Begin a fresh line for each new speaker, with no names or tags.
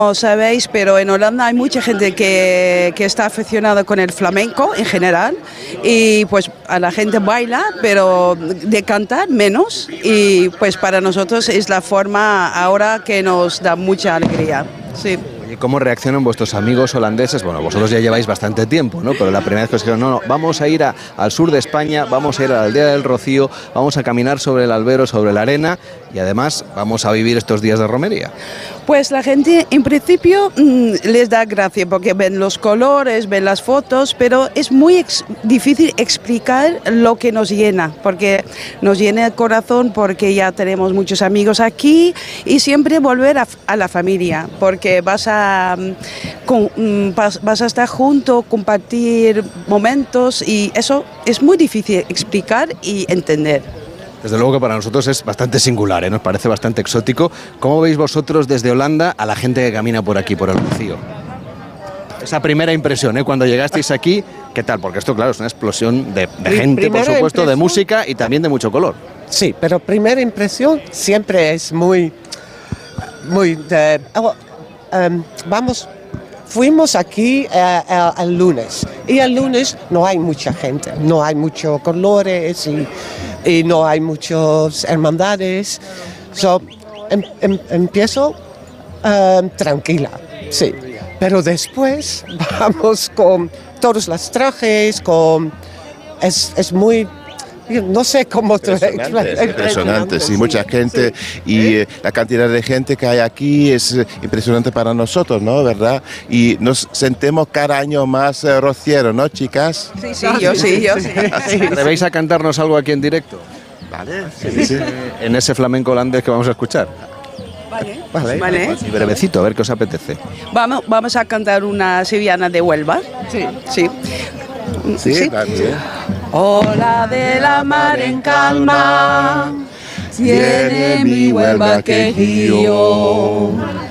No sabéis, pero en Holanda hay mucha gente que está aficionada con el flamenco en general y pues a la gente baila, pero de cantar menos y pues para nosotros es la forma ahora que nos da mucha alegría. Sí.
¿Y cómo reaccionan vuestros amigos holandeses? Bueno, vosotros ya lleváis bastante tiempo, ¿no? Pero la primera vez que os dijeron, no, vamos a ir al sur de España, vamos a ir a la aldea del Rocío, vamos a caminar sobre el Albero, sobre la arena y además vamos a vivir estos días de romería.
Pues la gente en principio les da gracia porque ven los colores, ven las fotos, pero es muy difícil explicar lo que nos llena, porque nos llena el corazón porque ya tenemos muchos amigos aquí y siempre volver a la familia, porque vas a estar juntos, compartir momentos y eso es muy difícil explicar y entender.
Desde luego que para nosotros es bastante singular, ¿eh? Nos parece bastante exótico. ¿Cómo veis vosotros desde Holanda a la gente que camina por aquí, por el Rocío? Esa primera impresión, ¿eh? Cuando llegasteis aquí, ¿qué tal? Porque esto, claro, es una explosión de gente, por supuesto, de música y también de mucho color.
Sí, pero primera impresión siempre es fuimos aquí el lunes y el lunes no hay mucha gente, no hay muchos colores y no hay muchas hermandades. Empiezo tranquila, sí, pero después vamos con todos los trajes, es muy... No sé cómo
impresionante, sí, mucha gente y la cantidad de gente que hay aquí es impresionante para nosotros, ¿no? ¿Verdad? Y nos sentimos cada año más rocieros, ¿no, chicas?
Sí, yo sí.
¿Atrevéis a cantarnos algo aquí en directo?
Vale.
Sí. En ese flamenco holandés que vamos a escuchar. Vale. Y brevecito, a ver qué os apetece.
Vamos a cantar una sevillana de Huelva. Sí. Ola de la mar en calma, tiene mi Huelva quejío.